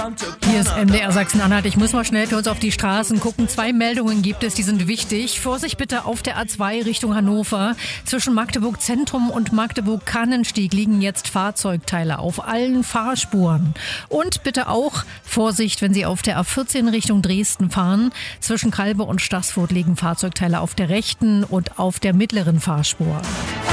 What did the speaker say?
Hier ist MDR Sachsen-Anhalt. Ich muss mal schnell für uns auf die Straßen gucken. 2 Meldungen gibt es, die sind wichtig. Vorsicht bitte auf der A2 Richtung Hannover. Zwischen Magdeburg Zentrum und Magdeburg Kannenstieg liegen jetzt Fahrzeugteile auf allen Fahrspuren. Und bitte auch Vorsicht, wenn Sie auf der A14 Richtung Dresden fahren. Zwischen Kalbe und Staßfurt liegen Fahrzeugteile auf der rechten und auf der mittleren Fahrspur.